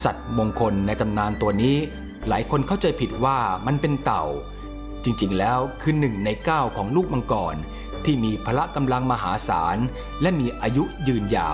สัตว์มงคลในตำนานตัวนี้หลายคนเข้าใจผิดว่ามันเป็นเต่าจริงๆแล้วคือ1 ใน 9ของลูกมังกรที่มีพละกำลังมหาศาลและมีอายุยืนยาว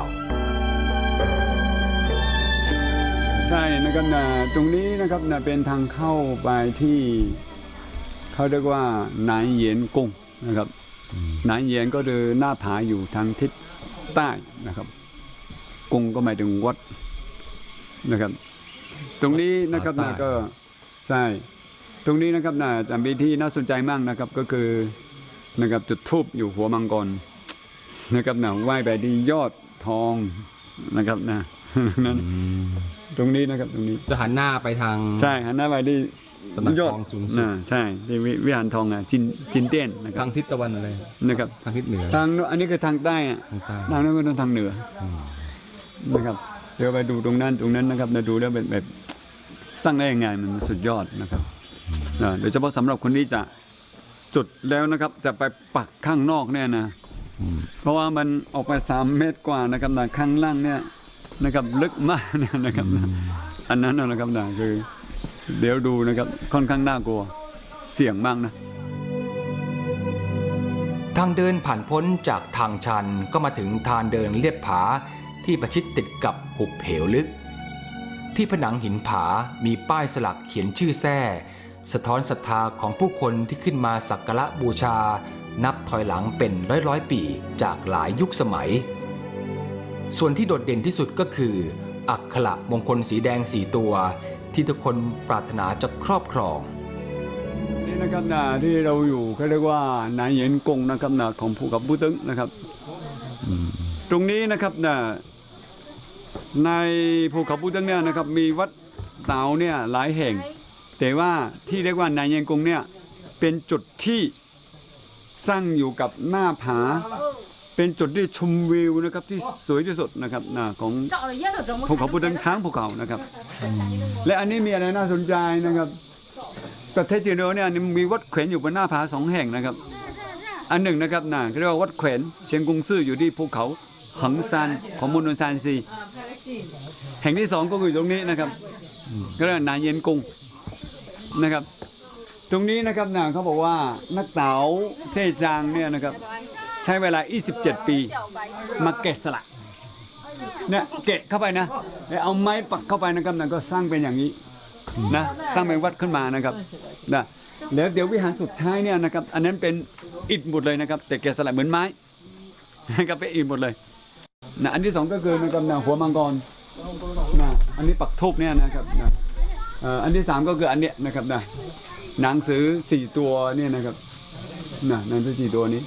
ใช่นะครับนะตรงนี้นะครับนะเป็นทางเข้าไปที่เขาเรียกว่าหนานเหยียนกงนะครับหนานเหยียนก็คือหน้าผาอยู่ทางทิศใต้นะครับกงก็หมายถึงวัดนะครับตรงนี้นะครับนะก็ใช่ตรงนี้นะครับนะจะมีที่น่าสนใจมากนะครับก็คือนะครับจุดธูปอยู่หัวมังกรนะครับนะไหว้ไปที่ยอดทองนะครับนะนั้นตรงนี้นะครับตรงนี้จะหันหน้าไปทางใช่หันหน้าไปที่ยอดทองสูงสุดใช่ที่วิหารทองจินเตี้ยนนะครับทางทิศตะวันอะไรนะครับทางทิศเหนือทางอันนี้คือทางใต้อะทางนั้นก็ทางเหนือนะครับเดี๋ยวไปดูตรงนั้นนะครับดูแล้วแบบสร้างได้ยังไงมันสุดยอดนะครับโดยเฉพาะสำหรับคนที่จะจุดแล้วนะครับจะไปปักข้างนอกเนี่ยนะเพราะว่ามันออกไป3 เมตรกว่านะครับนะข้างล่างเนี่ยนะครับลึกมากนะครับอันนั้นนะครับนะคือเดี๋ยวดูนะครับค่อนข้างน่ากลัวเสี่ยงมากนะทางเดินผ่านพ้นจากทางชันก็มาถึงทางเดินเลียบผาที่ประชิดติดกับหุบเหวลึกที่ผนังหินผามีป้ายสลักเขียนชื่อแท้สะท้อนศรัทธาของผู้คนที่ขึ้นมาสักการะบูชานับถอยหลังเป็นร้อยปีจากหลายยุคสมัยส่วนที่โดดเด่นที่สุดก็คืออักขระมงคลสีแดง4 ตัวที่ทุกคนปรารถนาจะครอบครองนี่นะครับนะที่เราอยู่เขาเรียกว่าหนานเหยียนกงนะครับนะของภูเขาปูตึงนะครับตรงนี้นะครับนะในภูเขาปูตึงเนี่ยนะครับมีวัดเต๋าเนี่ยหลายแห่งแต่ว่าที่เรียกว่าหนานเหยียนกงเนี่ยเป็นจุดที่สร้างอยู่กับหน้าผาเป็นจุดที่ชมวิวนะครับที่สวยที่สุดนะครับของภูเขาปูตึงทั้งภูเขานะครับและอันนี้มีอะไรน่าสนใจนะครับประเทศจีนเราเนี่ยมีวัดแขวนอยู่บนหน้าผา2 แห่งนะครับอันหนึ่งนะครับเรียกว่าวัดแขวนเชียงกงซื่ออยู่ที่ภูเขาหังซานของมณฑลซานซีแห่งที่2ก็อยู่ตรงนี้นะครับก็เรียกหนานเหยียนกงนะครับตรงนี้นะครับเขาบอกว่านักเต๋าเซ่จางเนี่ยนะครับใช้เวลา27 ปีมาแกะสลักเนี่ยแกะเข้าไปนะแล้วเอาไม้ปักเข้าไปนะครับก็สร้างเป็นอย่างนี้นะสร้างเป็นวัดขึ้นมานะครับนะแล้วเดี๋ยววิหารสุดท้ายเนี่ยนะครับอันนั้นเป็นอิฐหมดเลยนะครับแต่แกะสลักเหมือนไม้นะครับเป็นอิฐหมดเลยนะอันที่2ก็คือนะครับหัวมังกรนะอันนี้ปักทูบเนี่ยนะครับนะอันที่3ก็คืออันเนี้ยนะครับนะหนังสือ4 ตัวเนี่ยนะครับนะหนังสือ4 ตัวนี้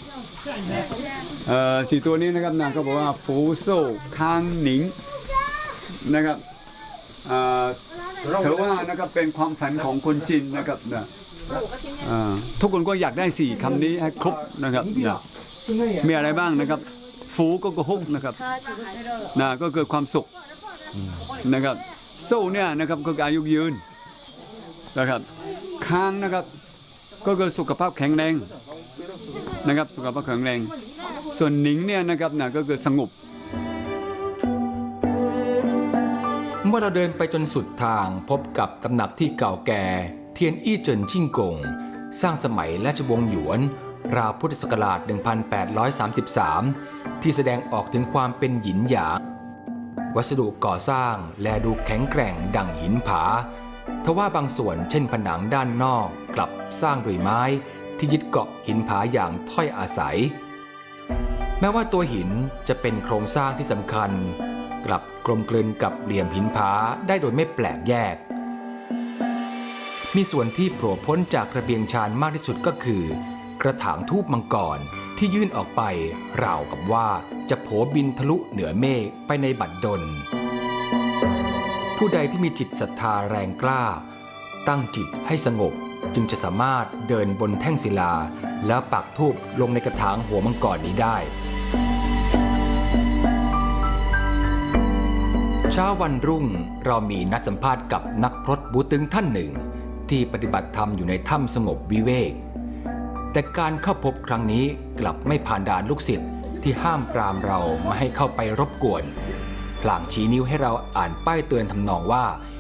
4 ตัวนี้นะครับเขาบอกว่าฟูโซ่ค้างหนิงนะครับถือว่านะครับเป็นความฝันของคนจีนนะครับทุกคนก็อยากได้4 คำนี้ให้ครบนะครับมีอะไรบ้างนะครับฟูก็คือฮุกนะครับก็คือความสุขนะครับโซ่เนี่ยนะครับก็คืออายุยืนนะครับค้างนะครับก็คือสุขภาพแข็งแรงนะครับสุขภาพแข็งแรงส่วนหนิงเนี่ยนะครับก็คือสงบเมื่อเราเดินไปจนสุดทางพบกับตำหนักที่เก่าแก่เทียนอี้เจินจิ้งกงสร้างสมัยราชวงศ์หยวนราวพุทธศักราช 1833 ที่แสดงออกถึงความเป็นหยินหยางวัสดุก่อสร้างแลดูแข็งแกร่งดั่งหินผาทว่าบางส่วนเช่นผนังด้านนอกกลับสร้างด้วยไม้ที่ยึดเกาะหินผาอย่างถ้อยอาศัยแม้ว่าตัวหินจะเป็นโครงสร้างที่สำคัญกลับกลมกลืนกับเหลี่ยมหินผาได้โดยไม่แปลกแยกมีส่วนที่โผล่พ้นจากระเบียงชานมากที่สุดก็คือกระถางทูบมังกรที่ยื่นออกไปราวกับว่าจะโผบินทะลุเหนือเมฆไปในบัดดลผู้ใดที่มีจิตศรัทธาแรงกล้าตั้งจิตให้สงบจึงจะสามารถเดินบนแท่งศิลาแล้วปักธูปลงในกระถางหัวมังกรนี้ได้เช้าวันรุ่งเรามีนัดสัมภาษณ์กับนักพรตบูตึงท่านหนึ่งที่ปฏิบัติธรรมอยู่ในถ้ำสงบวิเวกแต่การเข้าพบครั้งนี้กลับไม่ผ่านด่านลูกศิษย์ที่ห้ามปรามเราไม่ให้เข้าไปรบกวนพลางชี้นิ้วให้เราอ่านป้ายเตือนทำนองว่า